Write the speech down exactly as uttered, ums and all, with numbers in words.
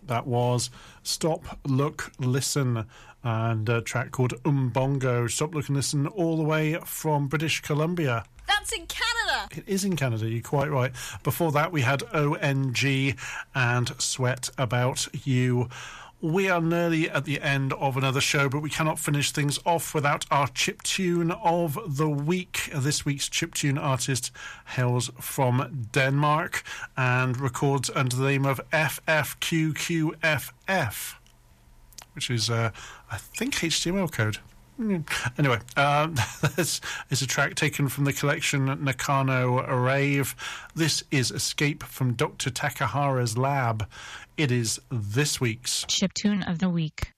That was Stop, Look, Listen, and a track called Umbongo. Stop, Look and Listen, all the way from British Columbia. That's in Canada. It is in Canada, you're quite right. Before that, we had O N G and Sweat About You. We are nearly at the end of another show, but we cannot finish things off without our chiptune of the week. This week's chiptune artist hails from Denmark and records under the name of F F Q Q F F, which is, uh, I think, H T M L code. Anyway, um, this is a track taken from the collection Nakano Rave. This is Escape from Doctor Takahara's Lab. It is this week's chiptune of the week.